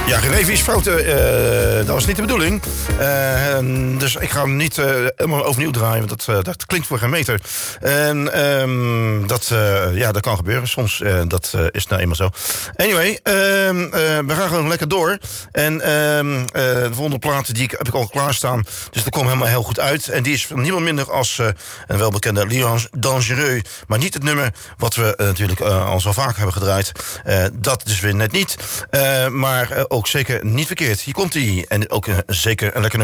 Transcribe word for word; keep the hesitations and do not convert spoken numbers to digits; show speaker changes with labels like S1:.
S1: Ja, reviesfouten, uh, dat was niet de bedoeling. Uh, dus ik ga hem niet uh, helemaal overnieuw draaien, want dat, uh, dat klinkt voor geen meter. En um, dat, uh, ja, dat kan gebeuren soms. Uh, dat uh, is nou eenmaal zo. Anyway, uh, uh, we gaan gewoon lekker door. En uh, uh, de volgende plaat die ik, heb ik al klaarstaan. Dus dat komt helemaal heel goed uit. En die is van niemand minder als uh, een welbekende Léon Dangereux. Maar niet het nummer wat we uh, natuurlijk uh, al zo vaak hebben gedraaid. Uh, dat dus weer net niet. Uh, maar uh, ook zeker niet verkeerd. Hier komt hij. En ook uh, zeker een lekker nummer.